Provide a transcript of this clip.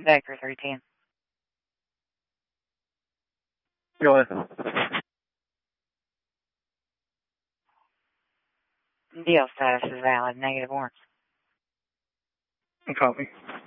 Vector 310. Go ahead. Deal status is valid. Negative warrants. Copy.